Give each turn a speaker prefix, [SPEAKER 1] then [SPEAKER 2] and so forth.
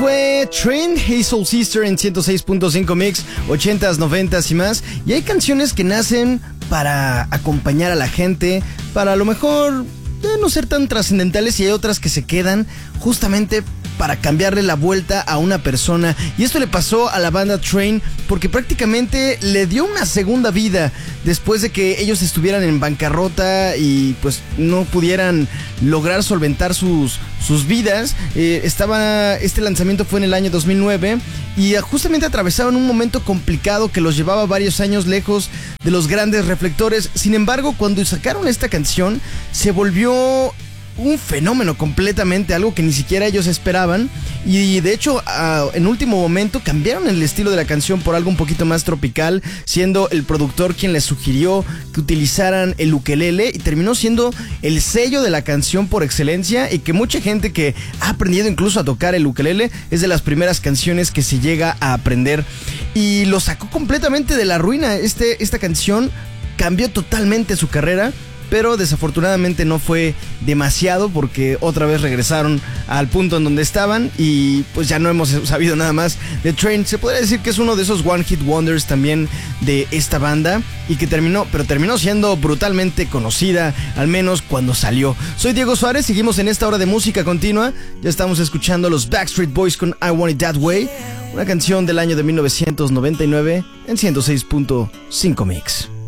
[SPEAKER 1] Fue Train, Hey Soul Sister en 106.5 Mix, 80s, 90s y más. Y hay canciones que nacen para acompañar a la gente, para a lo mejor no ser tan trascendentales, y hay otras que se quedan justamente para cambiarle la vuelta a una persona. Y esto le pasó a la banda Train porque prácticamente le dio una segunda vida después de que ellos estuvieran en bancarrota y pues no pudieran lograr solventar sus vidas. Este lanzamiento fue en el año 2009 y justamente atravesaban un momento complicado que los llevaba varios años lejos de los grandes reflectores. Sin embargo, cuando sacaron esta canción se volvió un fenómeno completamente, algo que ni siquiera ellos esperaban, y de hecho en último momento cambiaron el estilo de la canción por algo un poquito más tropical, siendo el productor quien les sugirió que utilizaran el ukelele, y terminó siendo el sello de la canción por excelencia, y que mucha gente que ha aprendido incluso a tocar el ukelele es de las primeras canciones que se llega a aprender, y lo sacó completamente de la ruina. Esta canción cambió totalmente su carrera, pero desafortunadamente no fue demasiado porque otra vez regresaron al punto en donde estaban y pues ya no hemos sabido nada más de Train. Se podría decir que es uno de esos One Hit Wonders también de esta banda y que terminó siendo brutalmente conocida, al menos cuando salió. Soy Diego Suárez, seguimos en esta hora de música continua. Ya estamos escuchando a los Backstreet Boys con I Want It That Way, una canción del año de 1999 en 106.5 Mix.